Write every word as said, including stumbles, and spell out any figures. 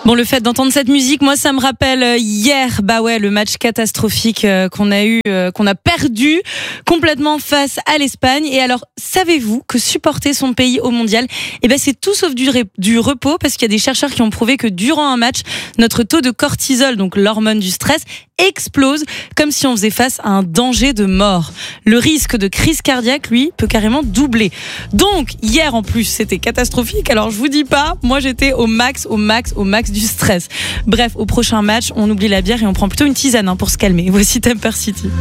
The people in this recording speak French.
Bon, le fait d'entendre cette musique, moi, ça me rappelle hier, bah ouais, le match catastrophique euh, qu'on a eu, euh, qu'on a perdu complètement face à l'Espagne. Et alors, savez-vous que supporter son pays au mondial, eh ben, c'est tout sauf du, ré- du repos, parce qu'il y a des chercheurs qui ont prouvé que durant un match, notre taux de cortisol, donc l'hormone du stress, explose, comme si on faisait face à un danger de mort. Le risque de crise cardiaque, lui, peut carrément doubler. Donc, hier, en plus, c'était catastrophique. Alors, je vous dis pas, moi, j'étais au max, au max, au max du stress. Bref, au prochain match, on oublie la bière et on prend plutôt une tisane hein, pour se calmer. Voici Temper City.